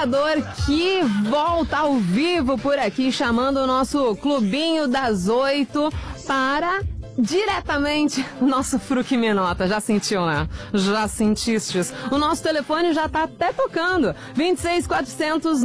Despertador que volta ao vivo por aqui, chamando o nosso Clubinho das 8 para diretamente o nosso Fruc Minota. Já sentiu, né? Já sentistes? O nosso telefone já tá até tocando. 26 400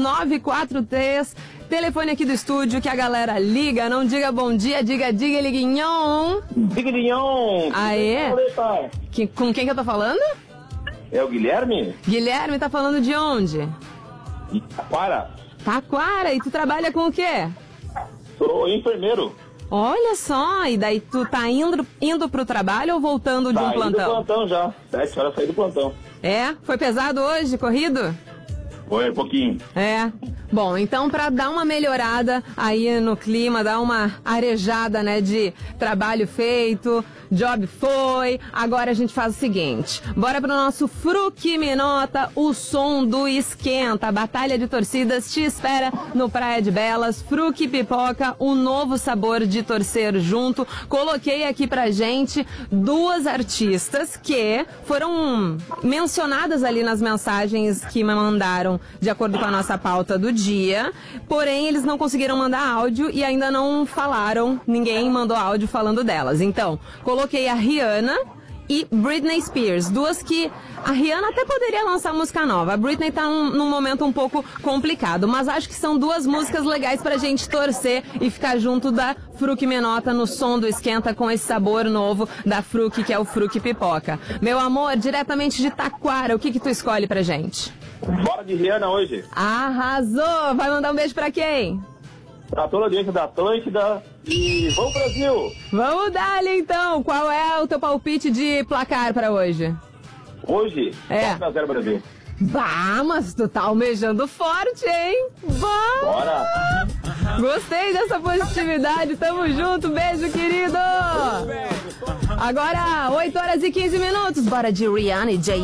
943. Telefone aqui do estúdio que a galera liga, não diga bom dia, diga liguinhon. Diga liguinhon. Aê. Com quem que eu tô falando? É o Guilherme? Guilherme, tá falando de onde? Taquara. Taquara, e tu trabalha com o quê? Sou enfermeiro. Olha só, e daí tu tá indo pro trabalho ou voltando de um plantão? Indo do plantão já, 7 horas saí do plantão. É? Foi pesado hoje, corrido? Foi, um pouquinho. É. Bom, então pra dar uma melhorada aí no clima, dar uma arejada, né, de trabalho feito, job foi, agora a gente faz o seguinte, bora pro nosso Fruc Minota, o som do esquenta, a batalha de torcidas te espera no Praia de Belas, Fruc Pipoca, o novo sabor de torcer junto. Coloquei aqui pra gente duas artistas que foram mencionadas ali nas mensagens que me mandaram de acordo com a nossa pauta do dia, porém eles não conseguiram mandar áudio e ainda não falaram, ninguém mandou áudio falando delas. Então, coloquei a Rihanna e Britney Spears, duas que a Rihanna até poderia lançar música nova, a Britney tá num momento um pouco complicado, mas acho que são duas músicas legais pra gente torcer e ficar junto da Fruc Minota no som do esquenta com esse sabor novo da Fruc, que é o Fruc Pipoca. Meu amor, diretamente de Taquara, o que tu escolhe pra gente? Bora de Rihanna hoje. Arrasou! Vai mandar um beijo pra quem? Pra toda a audiência da Atlântida e vamos Brasil! Vamos dar-lhe então! Qual é o teu palpite de placar pra hoje? Hoje, 4-0 Brasil. Bah, mas tu tá almejando forte, hein? Bora! Gostei dessa positividade, tamo junto, beijo, querido! Agora, 8 horas e 15 minutos, bora de Rihanna e Jay.